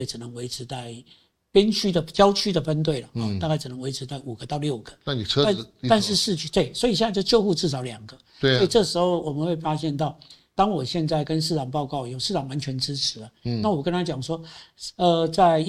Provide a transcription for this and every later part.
只能维持在边区的郊区的分队了，大概只能维持在5个到6个。 那你车子， 但是市区对，所以现在就救护至少2个。 对啊， 所以这时候我们会发现到，当我现在跟市长报告，有市长完全支持了，那我跟他讲说，在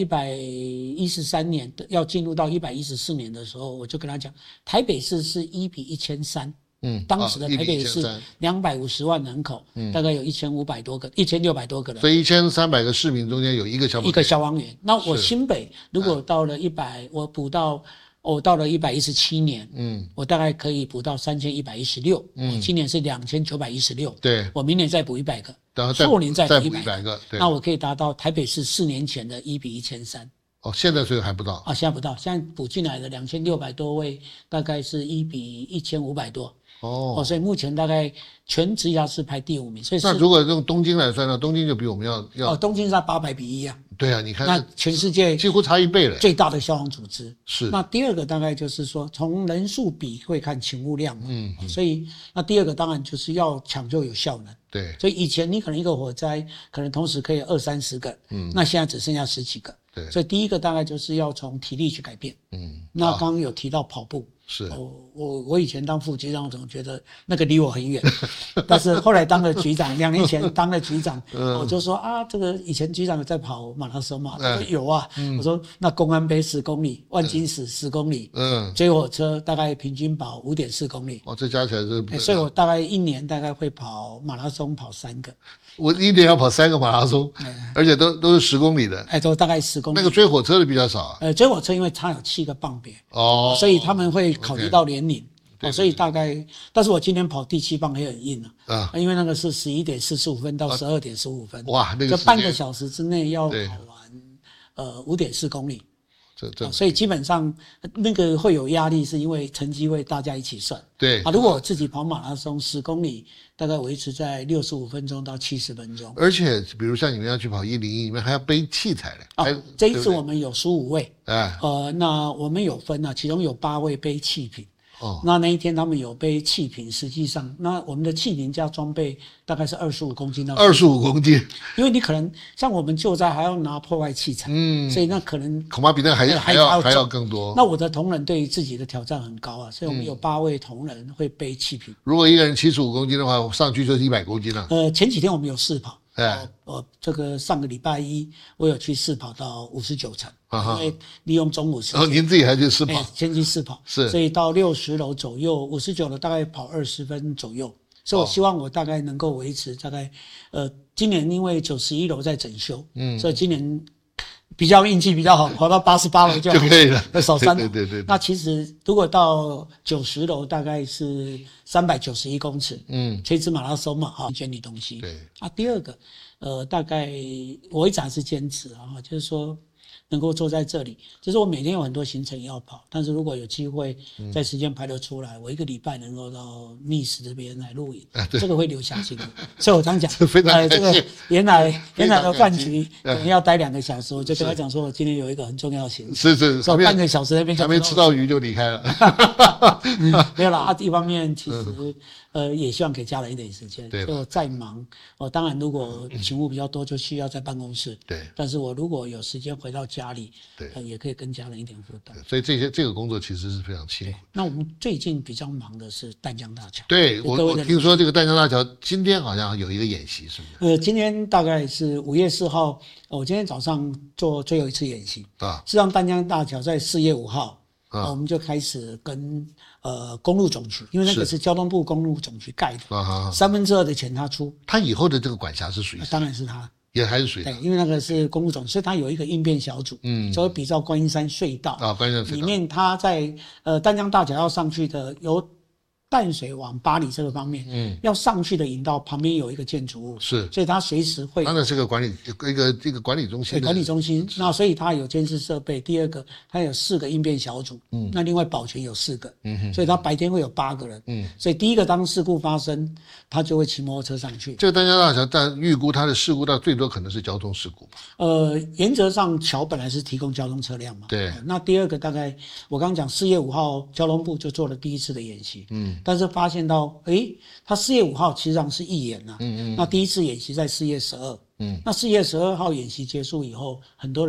113年要进入到114年的时候，我就跟他讲，台北市是1比1300。当时的台北市250万人口，大概有1500多个、1600多个人， 所以1300个市民中间有一个消防员。 那我新北如果到了我补到到了117年，我大概可以补到3116，今年是2916， 对， 我明年再补100个， 然后后年再补 100个， 那我可以达到台北市4年前的1比1300。 现在所以还不到啊，现在不到，现在补进来的2600多位，大概是1比1500多。所以目前大概全直辖市排第5名。所以那如果用东京来算呢？东京就比我们要东京是800比1啊。 对啊，你看那全世界几乎差1倍了， 最大的消防组织是。 那第二个大概就是说，从人数比会看勤务量嘛，所以那第二个当然就是要抢救有效能。 对， 所以以前你可能一个火灾可能同时可以20-30个，那现在只剩下10几个。 对， 所以第一个大概就是要从体力去改变。那刚刚有提到跑步。 是我以前当副局长，总觉得那个离我很远，但是后来当了局长，2年前当了局长，我就说啊，这个以前局长有在跑马拉松嘛？他说有啊，我说那公安杯10公里，万金石10公里，追火车大概平均跑5.4公里， 这加起来是， 所以我大概1年大概会跑马拉松跑3个。 我1年要跑3个马拉松，而且都是10公里的， 都大概10公里。 那个追火车的比较少追火车因为它有7个棒别，所以他们会考虑到年龄，所以大概，但是我今天跑第7棒也很硬因为那个是11:45分到12:15分， 哇，那个就半个小时之内要跑完5.4公里。所以基本上那个会有压力，是因为成绩会大家一起算。 对如果我自己跑马拉松10公里，大概维持在65分钟到70分钟。 而且比如像你们要去跑101，你们还要背器材嘞。 这一次我们有15位， 那我们有分其中有8位背气瓶。那一天他们有背气瓶，实际上那我们的气瓶加装备大概是25公斤到 25公斤， 因为你可能像我们救灾还要拿破坏器材，所以那可能恐怕比那还要更多。 那我的同仁对于自己的挑战很高所以我们有8位同仁会背气瓶。 如果一个人75公斤的话，上去就是100公斤了。 前几天我们有试跑。这个上个礼拜一我有去试跑到59层，因为利用中午时间。 您自己还去试跑？ 先去试跑， 是， 所以到60楼左右，59楼大概跑20分左右，所以我希望我大概能够维持大概，今年因为91楼在整修，所以今年比较运气比较好，跑到88楼就可以了， 少3楼。 对。 那其实如果到90楼，大概是391公尺，垂直马拉松嘛，捐你东西。 对。 第二个，大概我一直还是坚持就是说能够坐在这里，就是我每天有很多行程要跑，但是如果有机会在时间排得出来，我1个礼拜能够到密室这边来录影，这个会留下记录。所以我常讲，这个原来的饭局可能要待2个小时，我就跟他讲说，我今天有一个很重要的行程， 是， 说半个小时那边还没吃到鱼就离开了。 没有啦，一方面其实也希望给家人一点时间。所以我再忙，当然如果勤务比较多，就需要在办公室。 对， 但是我如果有时间回到家里，也可以跟家人一点互动。 所以这个工作其实是非常辛苦。 那我们最近比较忙的是淡江大桥。 对，我听说这个淡江大桥今天好像有一个演习，是不是？ 今天大概是5月4号，我今天早上做最后一次演习啊。 是让淡江大桥在4月5号。我们就开始跟公路总局，因为那个是交通部公路总局盖的，2/3的钱他出。 他以后的这个管辖是属于当然是他， 也还是属于对，因为那个是公路总局，所以他有一个应变小组，所以比照观音山隧道观音山隧道里面，他在淡江大桥要上去的由淡水往八里这个方面，要上去的引道旁边有一个建筑物， 是， 所以它随时会。 当然是个管理一个管理中心。 管理中心，那所以它有监视设备。第二个，它有4个应变小组，那另外保全有4个，所以它白天会有8个人，所以第一个当事故发生，他就会骑摩托车上去。 这个淡江大桥，但预估它的事故到最多可能是交通事故。 原则上桥本来是提供交通车辆嘛， 对。 那第二个大概我刚刚讲4月5号交通部就做了第1次的演习，但是发现到，他4月5号其实上是预演那第1次演习在4月12，那4月12号演习结束以后，很多人。